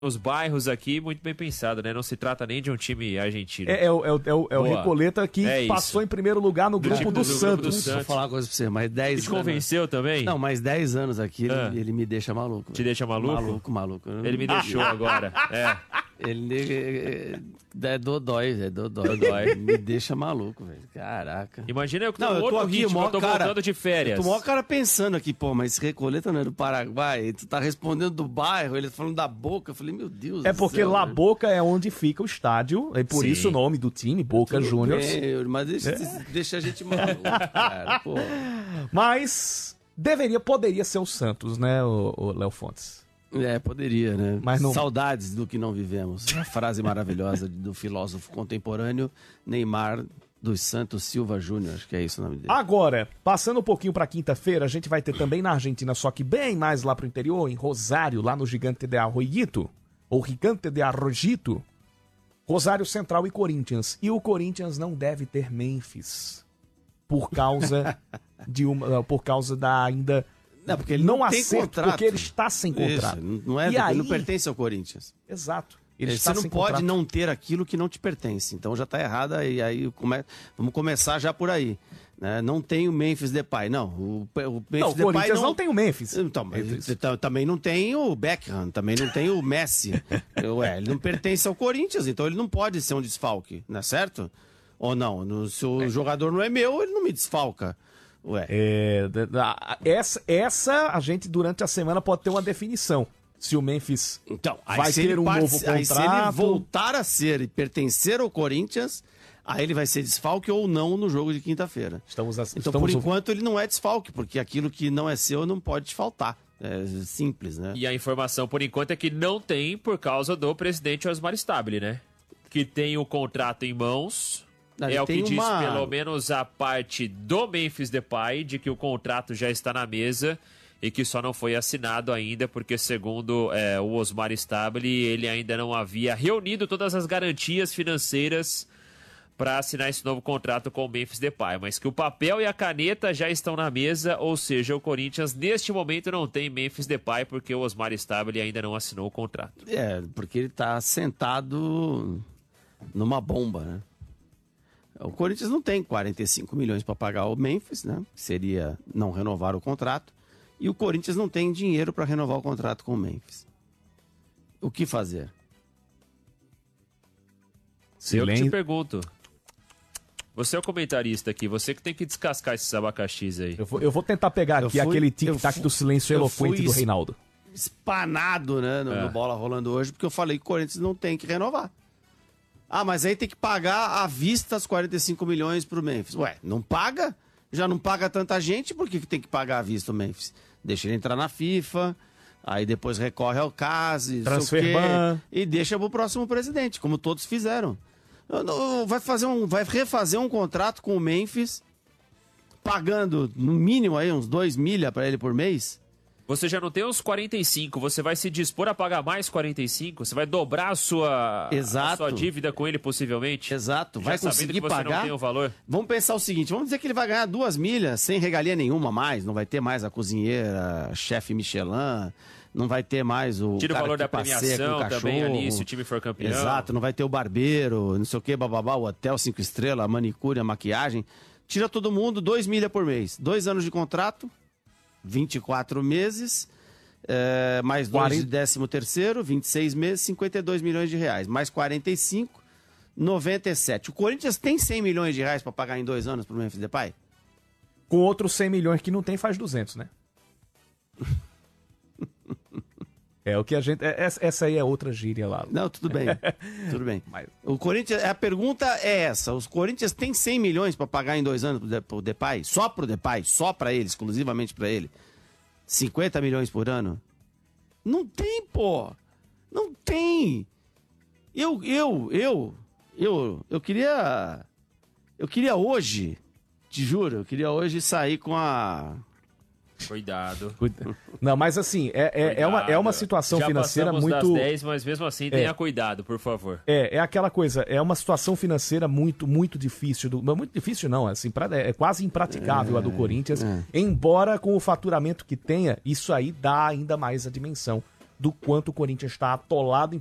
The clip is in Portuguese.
os bairros aqui, muito bem pensado, né? Não se trata nem de um time argentino. É o Recoleta que passou em primeiro lugar no grupo do Santos. Vou falar uma coisa pra você, mas 10 anos... Te convenceu também? Não, mais 10 anos aqui, ele me deixa maluco. Te deixa maluco? Maluco. Ele me deixou agora, Ele é dodói. Me deixa maluco, velho. Caraca. Imagina eu que tô outro ritmo, eu tô voltando de férias. Eu tô maior cara pensando aqui, pô, mas Recoleta não é do Paraguai, tu tá respondendo do bairro, ele falando da Boca, eu falei, meu Deus É porque La Boca é onde fica o estádio, é por isso o nome do time, Boca Juniors. Mas deixa a gente maluco, cara, pô. Mas poderia ser o Santos, né, o Léo Fontes? Poderia, né? Mas não... Saudades do que não vivemos. A frase maravilhosa do filósofo contemporâneo Neymar dos Santos Silva Júnior, acho que é isso o nome dele. Agora, passando um pouquinho pra quinta-feira, a gente vai ter também na Argentina, só que bem mais lá pro interior, em Rosário, lá no Gigante de Arroyito, ou Gigante de Arroyito, Rosário Central e Corinthians. E o Corinthians não deve ter Memphis, por causa da ainda... Não, porque ele não tem contrato. Porque ele está sem contrato. Isso, ele não pertence ao Corinthians. Exato. Você não pode não ter aquilo que não te pertence. Então já está errado, e aí vamos começar já por aí. Né? Não tem o Memphis Depay. Não, o Memphis Depay Corinthians não tem o Memphis. Então, também não tem o Beckham, também não tem o Messi. Ele não pertence ao Corinthians, então ele não pode ser um desfalque, não é certo? Ou não? Se o jogador não é meu, ele não me desfalca. Essa a gente durante a semana pode ter uma definição. Se o Memphis vai ter um novo contrato. Aí se ele voltar a ser e pertencer ao Corinthians, aí ele vai ser desfalque ou não no jogo de quinta-feira. Por enquanto ele não é desfalque, porque aquilo que não é seu não pode te faltar. É simples, né? E a informação por enquanto é que não tem por causa do presidente Osmar Stabile, né? Que tem o contrato em mãos... É o que diz pelo menos a parte do Memphis Depay, de que o contrato já está na mesa e que só não foi assinado ainda, porque segundo o Osmar Stabile, ele ainda não havia reunido todas as garantias financeiras para assinar esse novo contrato com o Memphis Depay, mas que o papel e a caneta já estão na mesa, ou seja, o Corinthians neste momento não tem Memphis Depay porque o Osmar Stabile ainda não assinou o contrato. Porque ele está sentado numa bomba, né? O Corinthians não tem 45 milhões para pagar o Memphis, né? Seria não renovar o contrato. E o Corinthians não tem dinheiro para renovar o contrato com o Memphis. O que fazer? Eu te pergunto. Você é o comentarista aqui, você que tem que descascar esses abacaxis aí. Eu vou tentar pegar aqui aquele tic-tac do silêncio eloquente do Reinaldo. Espanado, né, no Bola Rolando hoje, porque eu falei que o Corinthians não tem que renovar. Mas aí tem que pagar à vista os 45 milhões pro Memphis. Não paga? Já não paga tanta gente, por que tem que pagar à vista o Memphis? Deixa ele entrar na FIFA, aí depois recorre ao CAS, e deixa pro próximo presidente, como todos fizeram. Vai refazer um contrato com o Memphis, pagando no mínimo aí uns 2 milha para ele por mês. Você já não tem os 45, você vai se dispor a pagar mais 45? Você vai dobrar a sua dívida com ele, possivelmente? Exato. Vai conseguir que você pagar? Não tem o valor? Vamos pensar o seguinte, vamos dizer que ele vai ganhar 2 milhas sem regalia nenhuma mais, não vai ter mais a cozinheira, chefe Michelin, não vai ter mais o Tira o valor da premiação também ali, se o time for campeão. Exato, não vai ter o barbeiro, não sei o que, bababá, o hotel 5 estrelas, a manicure, a maquiagem. Tira todo mundo, 2 milhas por mês. 2 anos de contrato, 24 meses, mais 2 de 13º, 26 meses, 52 milhões de reais. Mais 45, 97. O Corinthians tem 100 milhões de reais para pagar em 2 anos pro Memphis Depay? Com outros 100 milhões que não tem, faz 200, né? É o que a gente... Essa aí é outra gíria lá. Não, tudo bem. Tudo bem. Mas... O Corinthians... A pergunta é essa. Os Corinthians têm 100 milhões para pagar em 2 anos pro Depay? Só pro Depay? Só para ele, exclusivamente para ele? 50 milhões por ano? Não tem, pô! Não tem! Eu queria... Eu queria hoje, te juro, eu queria hoje sair com a... Cuidado. Não, mas assim, é uma situação já financeira muito... das 10, mas mesmo assim tenha cuidado, por favor. É aquela coisa, é uma situação financeira muito, muito difícil. Muito difícil não, assim, é quase impraticável a do Corinthians. Embora com o faturamento que tenha, isso aí dá ainda mais a dimensão do quanto o Corinthians está atolado em